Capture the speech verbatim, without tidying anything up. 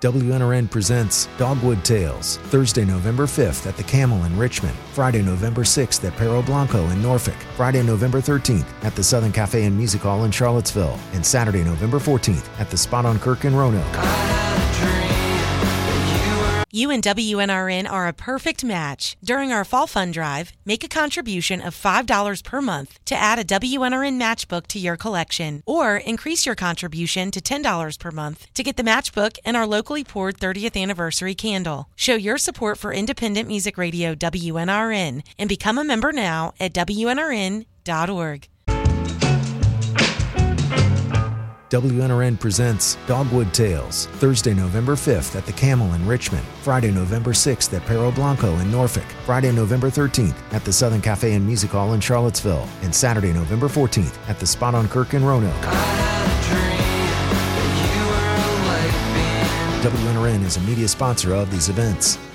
W N R N presents Dogwood Tales, Thursday, November fifth at the Camel in Richmond, Friday, November sixth at Perro Blanco in Norfolk, Friday, November thirteenth at the Southern Cafe and Music Hall in Charlottesville, and Saturday, November fourteenth at the Spot on Kirk in Roanoke. You and W N R N are a perfect match. During our Fall Fund Drive, make a contribution of five dollars per month to add a W N R N matchbook to your collection, or increase your contribution to ten dollars per month to get the matchbook and our locally poured thirtieth anniversary candle. Show your support for independent music radio W N R N and become a member now at W N R N dot org. W N R N presents Dogwood Tales, Thursday, November fifth at the Camel in Richmond, Friday, November sixth at Perro Blanco in Norfolk, Friday, November thirteenth at the Southern Cafe and Music Hall in Charlottesville, and Saturday, November fourteenth at the Spot on Kirk in Roanoke. W N R N is a media sponsor of these events.